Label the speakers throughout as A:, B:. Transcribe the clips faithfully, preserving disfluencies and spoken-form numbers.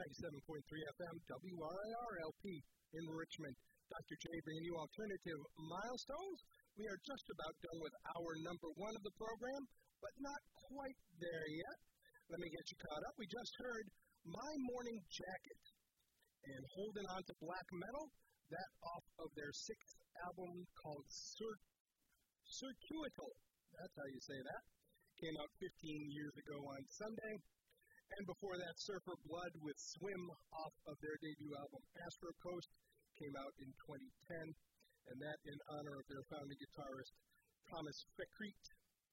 A: ninety-seven point three F M, W R I R L P in Richmond. Doctor J bringing you Alternative Milestones. We are just about done with hour number one of the program, but not quite there yet. Let me get you caught up. We just heard My Morning Jacket and Holding On to Black Metal, that off of their sixth album called Cir- Circuital. That's how you say that. Came out fifteen years ago on Sunday. And before that, Surfer Blood with Swim off of their debut album Astro Coast came out in twenty ten, and that in honor of their founding guitarist Thomas Fekrit.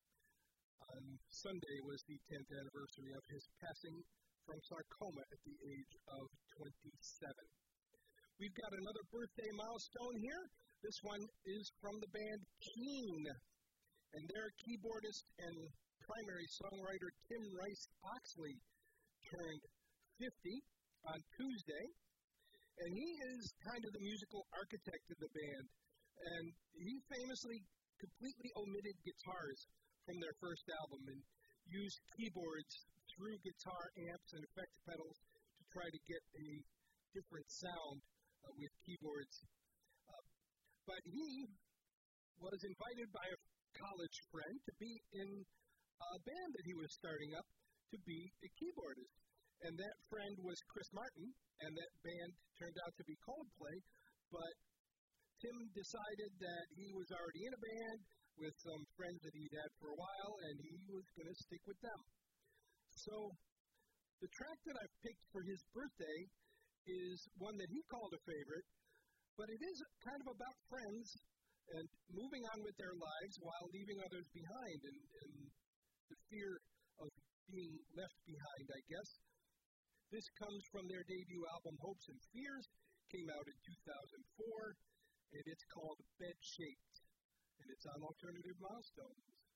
A: On Sunday was the tenth anniversary of his passing from sarcoma at the age of twenty-seven. We've got another birthday milestone here. This one is from the band Keane, and their keyboardist and primary songwriter Tim Rice Oxley turned fifty on Tuesday, and he is kind of the musical architect of the band, and he famously completely omitted guitars from their first album and used keyboards through guitar amps and effect pedals to try to get a different sound uh, with keyboards. Uh, but he was invited by a college friend to be in a band that he was starting up to be a keyboardist. And that friend was Chris Martin, and that band turned out to be Coldplay, but Tim decided that he was already in a band with some friends that he'd had for a while, and he was going to stick with them. So the track that I've picked for his birthday is one that he called a favorite, but it is kind of about friends and moving on with their lives while leaving others behind, and, and the fear of being left behind, I guess. This comes from their debut album, Hopes and Fears, came out in two thousand four, and it's called Bed Shaped, and it's on Alternative Milestones.